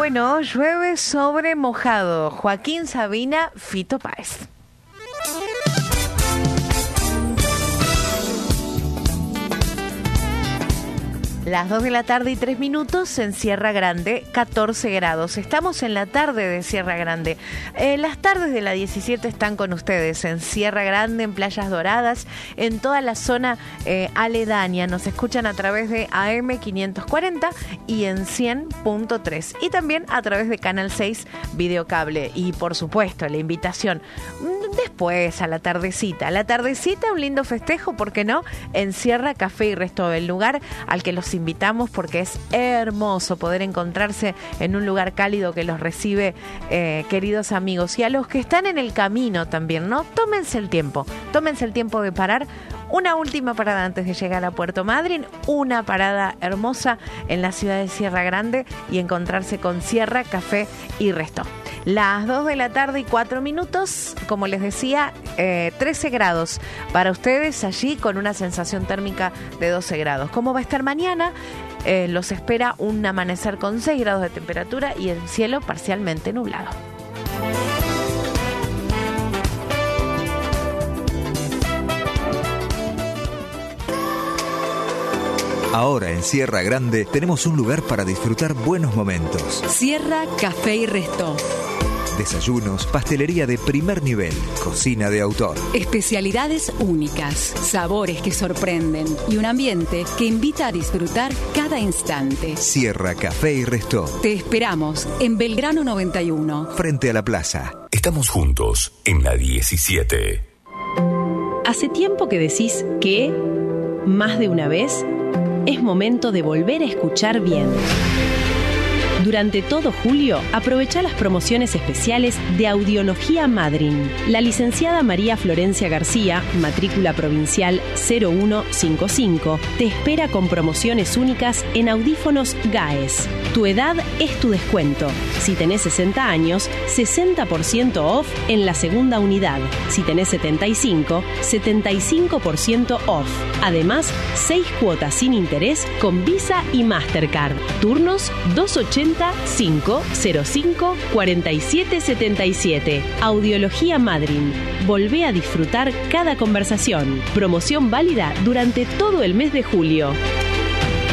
bueno, llueve sobre mojado. Joaquín Sabina, Fito Páez. Las 2 de la tarde y 3 minutos en Sierra Grande, 14 grados. Estamos en la tarde de Sierra Grande. Las tardes de la 17 están con ustedes en Sierra Grande, en Playas Doradas, en toda la zona aledaña. Nos escuchan a través de AM 540 y en 100.3. Y también a través de Canal 6 Videocable. Y por supuesto, la invitación después a la tardecita. La tardecita, un lindo festejo, ¿por qué no? En Sierra Café y Resto, el lugar al que los invitamos porque es hermoso poder encontrarse en un lugar cálido que los recibe, queridos amigos. Y a los que están en el camino también, ¿no? Tómense el tiempo de parar. Una última parada antes de llegar a Puerto Madryn, una parada hermosa en la ciudad de Sierra Grande y encontrarse con Sierra Café y Resto. Las 2 de la tarde y 4 minutos, como les decía, 13 grados para ustedes allí con una sensación térmica de 12 grados. ¿Cómo va a estar mañana? Los espera un amanecer con 6 grados de temperatura y el cielo parcialmente nublado. Ahora en Sierra Grande tenemos un lugar para disfrutar buenos momentos. Sierra Café y Resto. Desayunos, pastelería de primer nivel, cocina de autor. Especialidades únicas, sabores que sorprenden y un ambiente que invita a disfrutar cada instante. Sierra Café y Resto. Te esperamos en Belgrano 91. Frente a la plaza. Estamos juntos en la 17. ¿Hace tiempo que decís que, más de una vez, es momento de volver a escuchar bien? Durante todo julio, aprovecha las promociones especiales de Audiología Madryn. La licenciada María Florencia García, matrícula provincial 0155, te espera con promociones únicas en audífonos GAES. Tu edad es tu descuento. Si tenés 60 años, 60% off en la segunda unidad. Si tenés 75, 75% off. Además, 6 cuotas sin interés con Visa y Mastercard. Turnos 280 505 4777. Audiología Madryn. Volvé a disfrutar cada conversación. Promoción válida durante todo el mes de julio.